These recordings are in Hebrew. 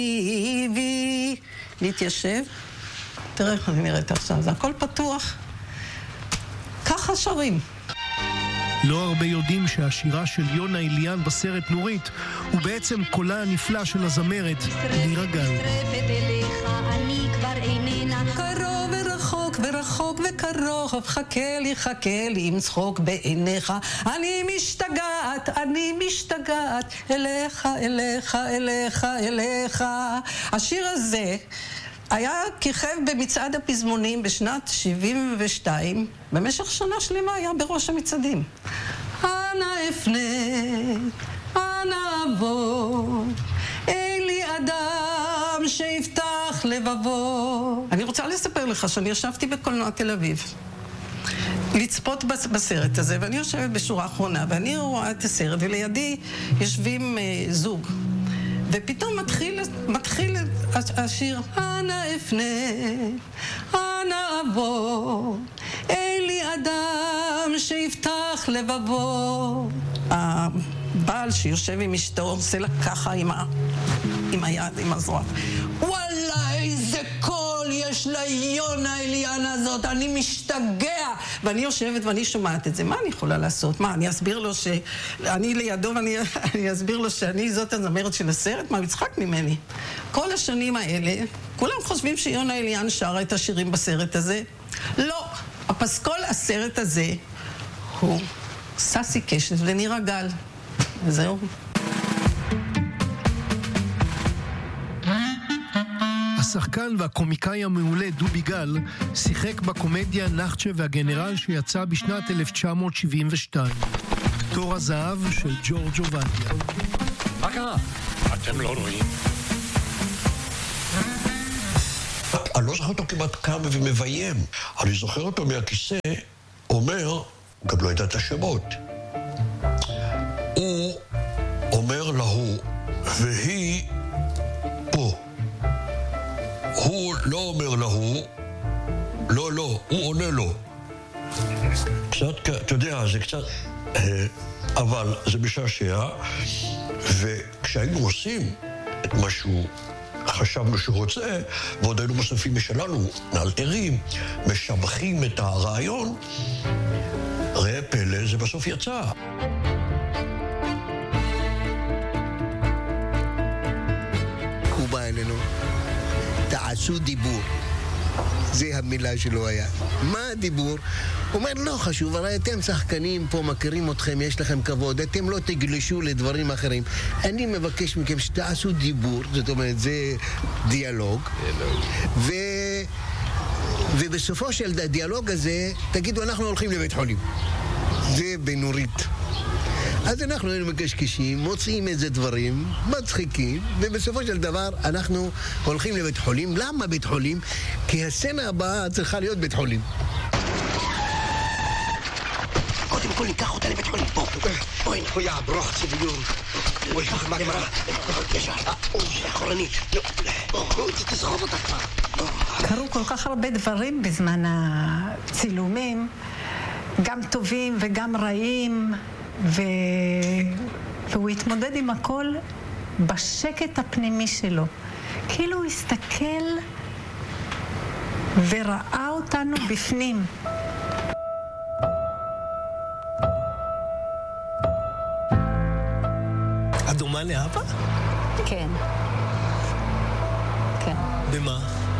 להתיישב. תראה איך אני נראית עכשיו, זה הכל פתוח. ככה שרים. לא הרבה יודעים שהשירה של יונה אליאן בסרט נורית הוא בעצם קולה הנפלא של הזמרת נירה גל. קרוב ורחוק ורחוק וקרוב, חכה לי עם צחוק בעיניך, אני משתגעת אליך. השיר הזה היה כיכב במצעד הפזמונים בשנת 72, במשך שנה שלמה היה בראש המצעדים. אנא אפנה, אנא אבוא, אין לי אדם שיפתח לבבו. אני רוצה לספר לך שאני ישבתי בקולנוע תל אביב לצפות בסרט הזה, ואני יושבת בשורה האחרונה, ואני רואה את הסרט, ולידי יושבים זוג, ופתאום מתחיל השיר, אנא אפנה, אנא אבוא, אין לי אדם שיפתח לבבו. הבעל שיושב עם אשתו עושה לה ככה עם היד, עם הזרוע. וואלה, איזה קול יש ליונה אליאן הזאת, אני משתגע. ואני יושבת ואני שומעת את זה. מה אני יכולה לעשות? מה, אני אסביר לו שאני לידו ואני אסביר לו שאני זאת הזמרת של הסרט? מה, הוא יצחק ממני. כל השנים האלה, כולם חושבים שיונה אליאן שרה את השירים בסרט הזה. לא, הפסקול הסרט הזה הוא ססי קשת ונירה גל. וזהו. השחקן והקומיקאי המעולה דובי גל שיחק בקומדיה נחצ'ה והגנרל שיצא בשנת 1972. תור הזהב של ג'ורג' עובדיה. מה קרה? אתם לא רואים? אני לא זוכר אותו כמעט קם ומביים. אני זוכר אותו מהכיסא, אומר, גם לא ידע את השמות. הוא אומר להוא, והיא פה. הוא לא אומר להוא, לא, הוא עונה לו. קצת, אתה יודע, זה קצת, אבל זה משעשע, וכשהיינו עושים את מה שהוא חשבנו שהוא רוצה, ועוד היינו מוספים משלנו, נאלתרים, משבחים את הרעיון, ראה פלא, זה בסוף יצא. הוא בא אלינו, תעשו דיבור. זה המילה שלו היה. מה הדיבור? הוא אומר, לא חשוב, הרי אתם שחקנים פה, מכירים אתכם, יש לכם כבוד, אתם לא תגלשו לדברים אחרים. אני מבקש מכם שתעשו דיבור, זאת אומרת, זה דיאלוג. ובסופו של הדיאלוג הזה, תגידו, אנחנו הולכים לבית חולים. זה בנורית. אז אנחנו היינו מקשקשים, מוצאים איזה דברים, מצחיקים, ובסופו של דבר אנחנו הולכים לבית חולים. למה בית חולים? כי הסצנה הבאה צריכה להיות בית חולים. קודם כל ניקח אותה לבית חולים. בואי, אוי, ברוך ציביון. אוי, מה קרה? ישר. אוי, אחורנית. תסחוב אותה כבר. קרו כל כך הרבה דברים בזמן הצילומים, גם טובים וגם רעים, והוא התמודד עם הכל בשקט הפנימי שלו. כאילו הוא הסתכל וראה אותנו בפנים. את דומה לאבא? כן. כן. במה?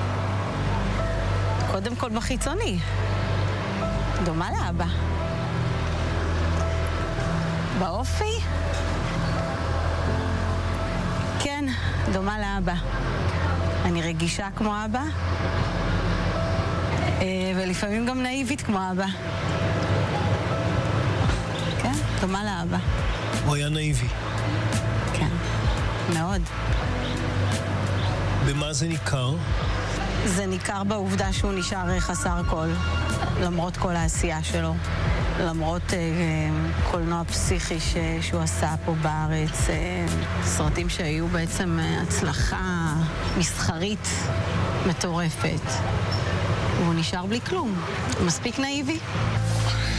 קודם כל בחיצוני. דומה לאבא. באופי? כן, דומה לאבא. אני רגישה כמו אבא, ולפעמים גם נאיבית כמו אבא. כן, דומה לאבא. הוא היה נאיבי. כן, מאוד. במה זה ניכר? זה ניכר בעובדה שהוא נשאר חסר קול, למרות כל העשייה שלו. למרות קולנוע פסיכי שהוא עשה פה בארץ, סרטים שהיו בעצם הצלחה מסחרית מטורפת. הוא נשאר בלי כלום, מספיק נאיבי.